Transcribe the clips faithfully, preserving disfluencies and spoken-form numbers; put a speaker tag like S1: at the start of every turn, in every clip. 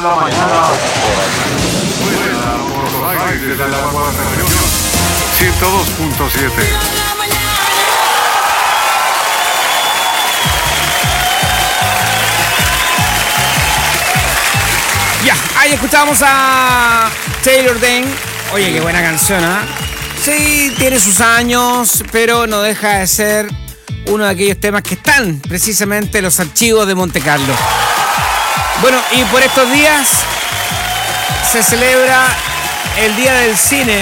S1: La mañana. Vuela por los aires de la Guardia ciento dos punto siete.
S2: Ya, ahí escuchamos a Taylor Dane. Oye, qué buena canción, ¿ah? ¿eh? Sí, tiene sus años, pero no deja de ser uno de aquellos temas que están precisamente en los archivos de Monte Carlo. Bueno, y por estos días se celebra el Día del Cine,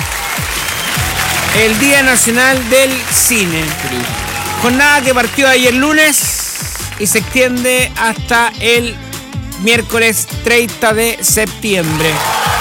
S2: el Día Nacional del Cine. Jornada que partió ayer lunes y se extiende hasta el miércoles treinta de septiembre.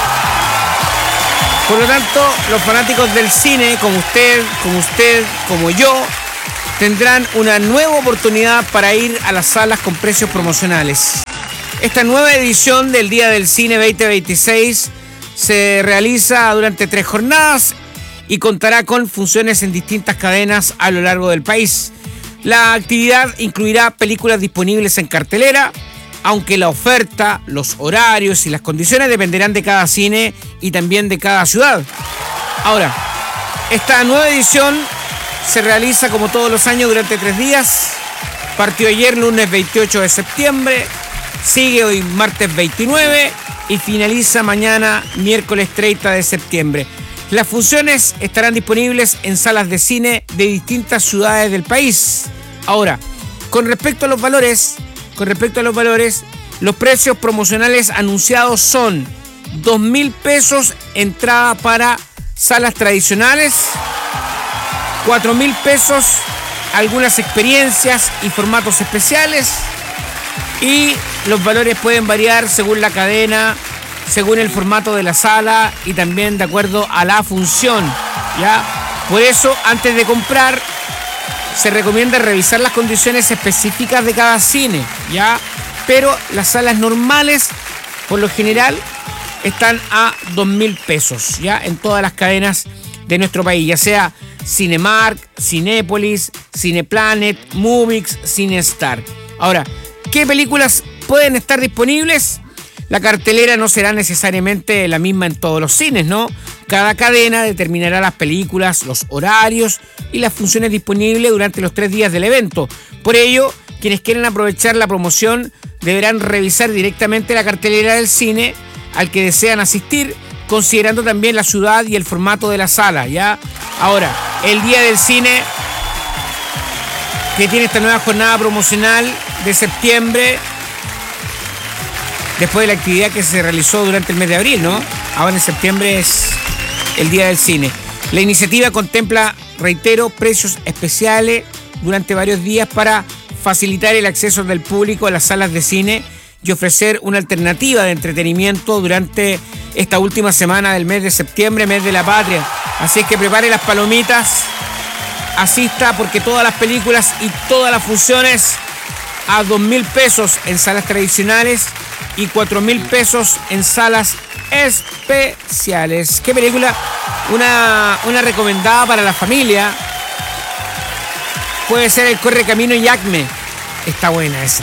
S2: Por lo tanto, los fanáticos del cine, como usted, como usted, como yo, tendrán una nueva oportunidad para ir a las salas con precios promocionales. Esta nueva edición del Día del Cine veinte veintiséis se realiza durante tres jornadas y contará con funciones en distintas cadenas a lo largo del país. La actividad incluirá películas disponibles en cartelera, aunque la oferta, los horarios y las condiciones dependerán de cada cine y también de cada ciudad. Ahora, esta nueva edición se realiza como todos los años durante tres días. Partió ayer, lunes veintiocho de septiembre, sigue hoy martes veintinueve y finaliza mañana, miércoles treinta de septiembre. Las funciones estarán disponibles en salas de cine de distintas ciudades del país. Ahora, con respecto a los valores... Con respecto a los valores, los precios promocionales anunciados son dos mil pesos entrada para salas tradicionales, cuatro mil pesos algunas experiencias y formatos especiales, y los valores pueden variar según la cadena, según el formato de la sala y también de acuerdo a la función, ¿ya? Por eso, antes de comprar, se recomienda revisar las condiciones específicas de cada cine, ¿ya? Pero las salas normales, por lo general, están a dos mil pesos, ¿ya? En todas las cadenas de nuestro país, ya sea Cinemark, Cinépolis, Cineplanet, Movix, Cinestar. Ahora, ¿qué películas pueden estar disponibles? La cartelera no será necesariamente la misma en todos los cines, ¿no? Cada cadena determinará las películas, los horarios y las funciones disponibles durante los tres días del evento. Por ello, quienes quieren aprovechar la promoción deberán revisar directamente la cartelera del cine al que desean asistir, considerando también la ciudad y el formato de la sala, ¿ya? Ahora, el Día del Cine, que tiene esta nueva jornada promocional de septiembre, después de la actividad que se realizó durante el mes de abril, ¿no? Ahora en septiembre es el Día del Cine. La iniciativa contempla, reitero, precios especiales durante varios días para facilitar el acceso del público a las salas de cine y ofrecer una alternativa de entretenimiento durante esta última semana del mes de septiembre, mes de la patria. Así es que prepare las palomitas, asista, porque todas las películas y todas las funciones a dos mil pesos en salas tradicionales y cuatro mil pesos en salas especiales. ¿Qué película? Una, una recomendada para la familia puede ser El Correcamino y Acme. Está buena esa.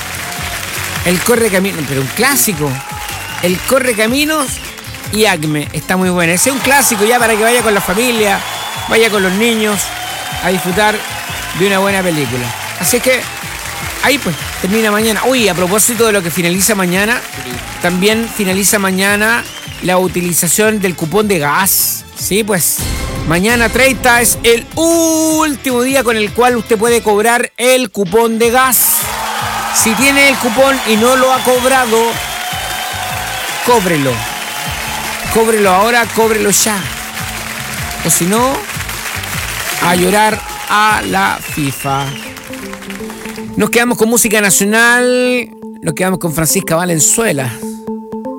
S2: El Correcamino, pero un clásico. El Correcaminos y Acme. Está muy buena. Ese es un clásico ya para que vaya con la familia, vaya con los niños a disfrutar de una buena película. Así que ahí pues, termina mañana. Uy, a propósito de lo que finaliza mañana, también finaliza mañana la utilización del cupón de gas. Sí, pues, mañana treinta es el último día con el cual usted puede cobrar el cupón de gas. Si tiene el cupón y no lo ha cobrado, cóbrelo. Cóbrelo ahora, cóbrelo ya. O si no, a llorar a la FIFA. Nos quedamos con música nacional, nos quedamos con Francisca Valenzuela.